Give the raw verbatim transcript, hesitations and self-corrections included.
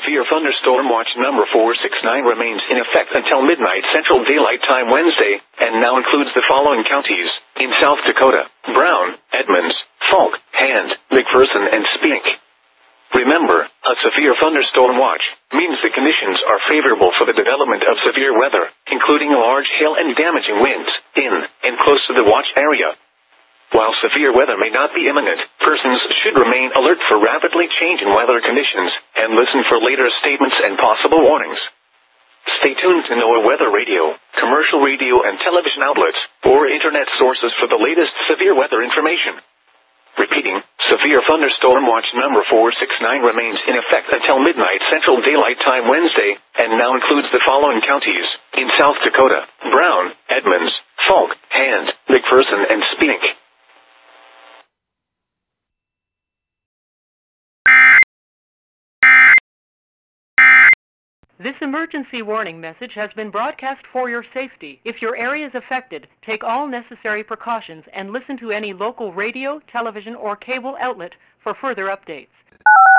severe thunderstorm watch number four six nine remains in effect until midnight Central Daylight Time Wednesday, and now includes the following counties: in South Dakota, Brown, Edmonds, Falk, Hand, McPherson, and Spink. Remember, a severe thunderstorm watch means the conditions are favorable for the development of severe weather, including large hail and damaging winds, in and close to the watch area. While severe weather may not be imminent, persons should remain alert for rapidly changing weather conditions and listen for later statements and possible warnings. Stay tuned to NOAA Weather Radio, commercial radio and television outlets, or internet sources for the latest severe weather information. Repeating, severe thunderstorm watch number four six nine remains in effect until midnight Central Daylight Time Wednesday, and now includes the following counties: in South Dakota, Brown, Edmonds, Falk, Hand, McPherson, and Spink. This emergency warning message has been broadcast for your safety. If your area is affected, take all necessary precautions and listen to any local radio, television, or cable outlet for further updates.